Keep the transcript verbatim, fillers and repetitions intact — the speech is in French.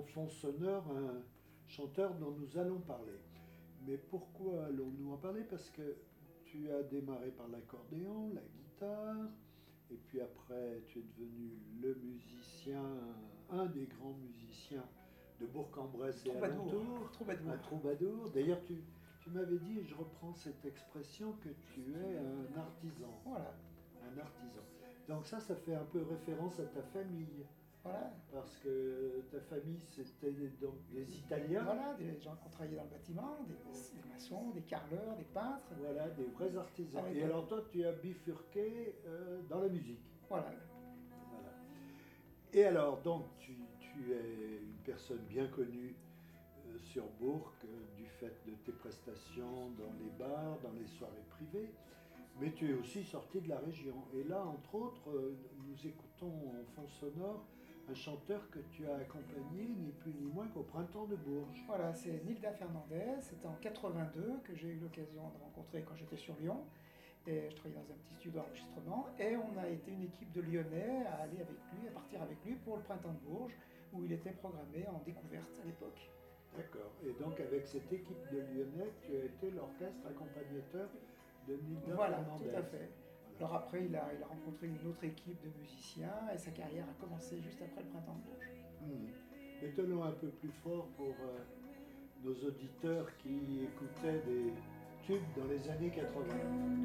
fond sonore un chanteur dont nous allons parler. Mais pourquoi allons-nous en parler? Parce que tu as démarré par l'accordéon, la guitare, et puis après tu es devenu le musicien, un des grands musiciens de Bourg-en-Bresse et alentours, troubadour. un troubadour. D'ailleurs, tu, tu m'avais dit, et je reprends cette expression, que tu es un artisan. Voilà. Un artisan. Donc ça, ça fait un peu référence à ta famille. Voilà. Parce que ta famille, c'était donc des Italiens. Voilà, des gens qui ont travaillé dans le bâtiment, des, des maçons, des carreleurs, des peintres. Voilà, des vrais artisans. Avec et un... alors toi, tu as bifurqué euh, dans la musique. Voilà. Voilà. Et alors, donc, tu, tu es une personne bien connue euh, sur Bourg, euh, du fait de tes prestations dans les bars, dans les soirées privées. Mais tu es aussi sorti de la région. Et là, entre autres, euh, nous écoutons en fond sonore un chanteur que tu as accompagné, ni plus ni moins qu'au Printemps de Bourges. Voilà, c'est Nilda Fernandez. C'était en quatre-vingt-deux que j'ai eu l'occasion de rencontrer quand j'étais sur Lyon. Et je travaillais dans un petit studio d'enregistrement. Et on a été une équipe de Lyonnais à aller avec lui, à partir avec lui pour le Printemps de Bourges, où il était programmé en découverte à l'époque. D'accord. Et donc avec cette équipe de Lyonnais, tu as été l'orchestre accompagnateur de Nilda voilà, Fernandez. Tout à fait. Alors après, il a, il a rencontré une autre équipe de musiciens et sa carrière a commencé juste après le Printemps de Bourges. Mmh. Mais tenons un peu plus fort pour euh, nos auditeurs qui écoutaient des tubes dans les années quatre-vingts.